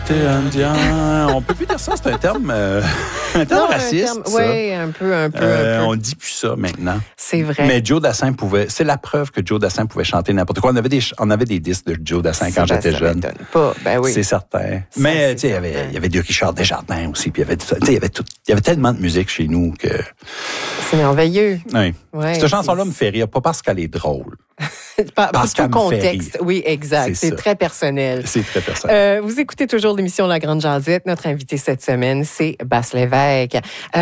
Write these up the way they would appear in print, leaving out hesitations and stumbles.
t'es indien. On peut plus dire ça, c'est un terme, raciste. Oui, un peu. On dit plus ça maintenant. C'est vrai. Mais Joe Dassin c'est la preuve que Joe Dassin pouvait chanter n'importe quoi. On avait des disques de Joe Dassin quand j'étais jeune. Pas. Ben oui. C'est certain. Mais tu sais, il y avait du Richard Desjardins aussi, puis il y avait tout ça. Tu sais, il y avait tellement de musique chez nous que. C'est merveilleux. Oui. Ouais, cette chanson-là me fait rire, pas parce qu'elle est drôle. Parce qu'un contexte. Oui, exact. C'est très personnel. C'est très personnel. Vous écoutez toujours l'émission La Grande Jazzette. Notre invité cette semaine, c'est Basse Lévesque.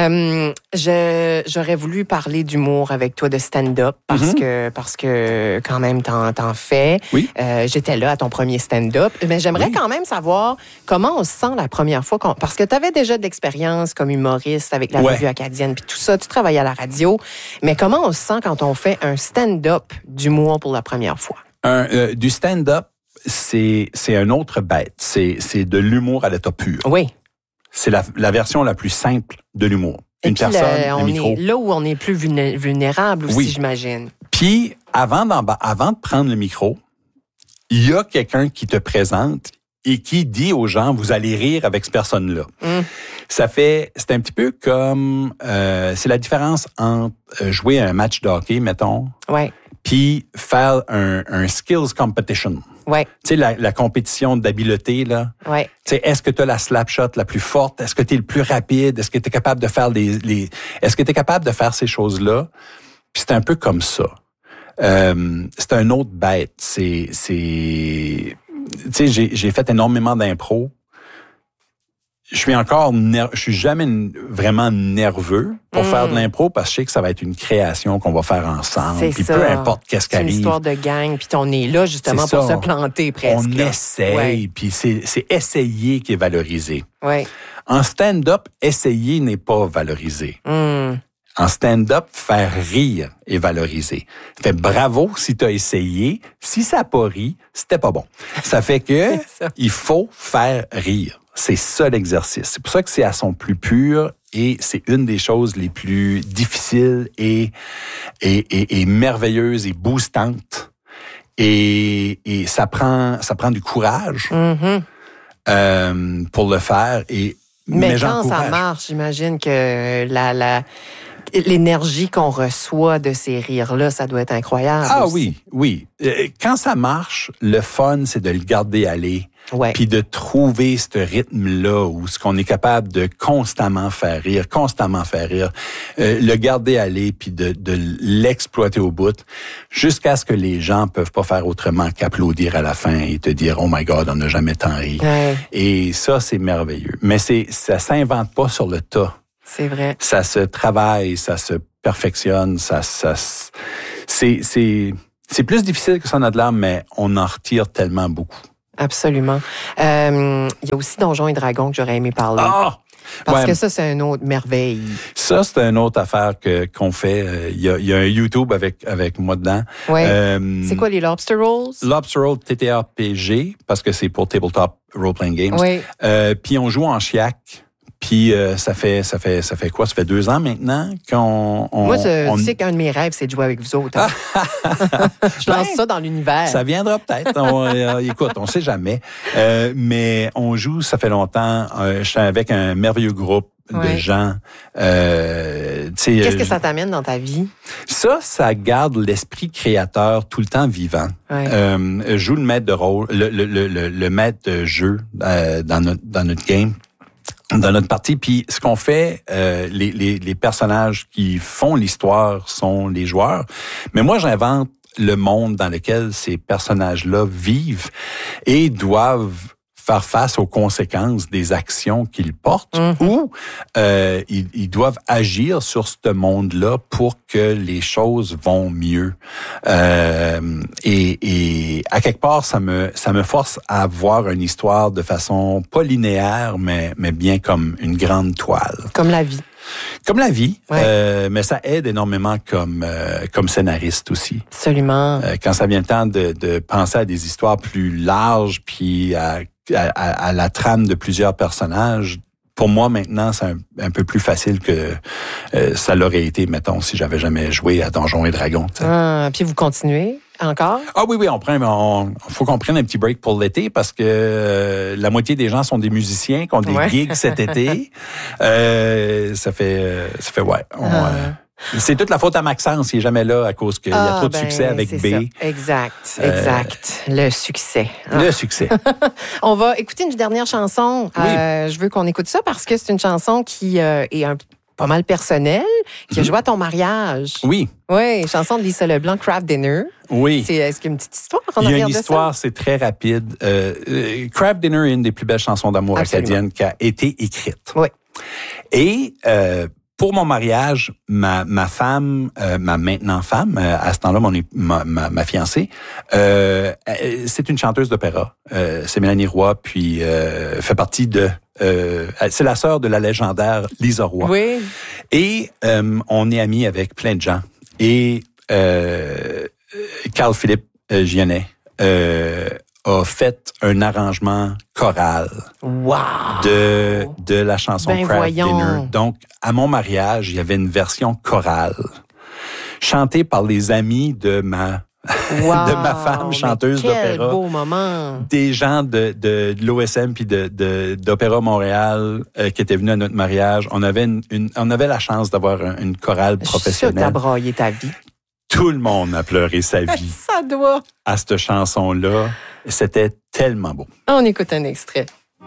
J'aurais voulu parler d'humour avec toi, de stand-up, parce que quand même, t'en fais. Oui. J'étais là à ton premier stand-up. Mais j'aimerais quand même savoir comment on se sent la première fois. Parce que tu avais déjà de l'expérience comme humoriste avec la Revue acadienne, puis tout ça. Tu travaillais à la radio. Mais comment on se sent quand on fait un stand-up d'humour pour la première fois? Du stand-up, c'est un autre bête. C'est de l'humour à l'état pur. Oui. C'est la version la plus simple de l'humour. Une personne, un micro. On est là où on est plus vulnérable aussi, j'imagine. Puis, avant de prendre le micro, il y a quelqu'un qui te présente et qui dit aux gens, vous allez rire avec cette personne-là. C'est un petit peu comme, c'est la différence entre jouer à un match de hockey, mettons. Ouais. Puis faire un skills competition. Ouais. Tu sais, la compétition d'habileté, là. Ouais. Tu sais, est-ce que tu as la slap shot la plus forte? Est-ce que tu es le plus rapide? Est-ce que tu es capable de faire est-ce que tu es capable de faire ces choses-là? Puis c'est un peu comme ça. C'est un autre bête. Tu sais, j'ai fait énormément d'impro. Je suis jamais vraiment nerveux pour faire de l'impro parce que je sais que ça va être une création qu'on va faire ensemble. Puis peu importe qu'est-ce qui arrive. C'est une histoire de gang, puis on est là justement pour se planter presque. On essaye, puis c'est essayer qui est valorisé. Ouais. En stand-up, essayer n'est pas valorisé. En stand-up, faire rire est valorisé. Ça fait bravo si tu as essayé. Si ça n'a pas ri, c'était pas bon. Ça fait que il faut faire rire. C'est ça l'exercice. C'est pour ça que c'est à son plus pur et c'est une des choses les plus difficiles et merveilleuses et boostantes. Et ça prend du courage pour le faire. Mais quand ça marche, j'imagine que l'énergie qu'on reçoit de ces rires-là, ça doit être incroyable. Ah aussi. oui. Quand ça marche, le fun, c'est de le garder aller. Ouais. Puis de trouver ce rythme-là où ce qu'on est capable de constamment faire rire, le garder aller puis de l'exploiter au bout jusqu'à ce que les gens peuvent pas faire autrement qu'applaudir à la fin et te dire « Oh my God, on n'a jamais tant ri Ouais. ». Et ça, c'est merveilleux. Mais ça s'invente pas sur le tas. C'est vrai. Ça se travaille, ça se perfectionne, c'est plus difficile que ça en a de l'air, mais on en retire tellement beaucoup. Absolument. Il y a aussi Donjons et Dragons que j'aurais aimé parler. Parce que ça, c'est une autre merveille. Ça, c'est une autre affaire qu'on fait. Il y a un YouTube avec moi dedans. Ouais. C'est quoi, les Lobster Rolls? Lobster Roll TTRPG, parce que c'est pour Tabletop Role Playing Games. Oui. Puis on joue en chiac. Puis ça fait quoi? Ça fait 2 ans maintenant qu'on... Moi, tu sais qu'un de mes rêves, c'est de jouer avec vous autres. Hein? Je lance ça dans l'univers. Ça viendra peut-être. Écoute, on sait jamais. Mais on joue, ça fait longtemps. Je suis avec un merveilleux groupe de gens. Qu'est-ce que ça t'amène dans ta vie? Ça garde l'esprit créateur tout le temps vivant. Ouais. Je joue le maître de rôle, le maître de jeu dans notre game. Dans notre partie, puis ce qu'on fait, les personnages qui font l'histoire sont les joueurs, mais moi j'invente le monde dans lequel ces personnages-là vivent et doivent faire face aux conséquences des actions qu'ils portent ou ils doivent agir sur ce monde-là pour que les choses vont mieux. Et à quelque part, ça me force à voir une histoire de façon pas linéaire, mais bien comme une grande toile. Comme la vie. Comme la vie, mais ça aide énormément comme scénariste aussi. Absolument. Quand ça vient le temps de penser à des histoires plus larges, puis à la trame de plusieurs personnages, pour moi, maintenant, c'est un peu plus facile que ça l'aurait été, mettons, si j'avais jamais joué à Donjons et Dragons. Puis vous continuez Encore? Ah oui, faut qu'on prenne un petit break pour l'été parce que la moitié des gens sont des musiciens qui ont des gigs cet été. Ça fait ouais. C'est toute la faute à Maxence, il est jamais là à cause qu'il y a trop de succès avec B. Ça. Exact. Le succès. Le succès. On va écouter une dernière chanson. Oui. Je veux qu'on écoute ça parce que c'est une chanson qui est pas mal personnelle, qui a joué à ton mariage. Oui. Oui, chanson de Lisa Leblanc, Craft Dinner. Oui. Est-ce qu'il y a une petite histoire en Il y a arrière une de histoire, c'est très rapide. Craft Dinner est une des plus belles chansons d'amour acadiennes qui a été écrite. Oui. Et pour mon mariage, ma femme, ma maintenant femme, à ce temps-là, ma fiancée, c'est une chanteuse d'opéra. C'est Mélanie Roy, puis fait partie de... c'est la sœur de la légendaire Lisa Roy. Oui. Et on est amis avec plein de gens. Et Carl-Philippe Gionnet a fait un arrangement choral de la chanson Craft Dinner. Donc, à mon mariage, il y avait une version chorale chantée par les amis de ma femme, chanteuse d'opéra. Quel beau moment! Des gens de l'OSM puis d'Opéra Montréal qui étaient venus à notre mariage. On avait la chance d'avoir une chorale professionnelle. Je suis sûre que t'as braillé ta vie. Tout le monde a pleuré sa vie. Ça doit. À cette chanson-là. C'était tellement beau. On écoute un extrait.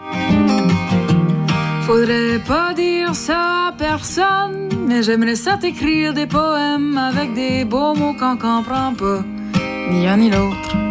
Faudrait pas dire ça à personne, mais j'aimerais ça t'écrire des poèmes avec des beaux mots qu'on comprend pas, ni un ni l'autre.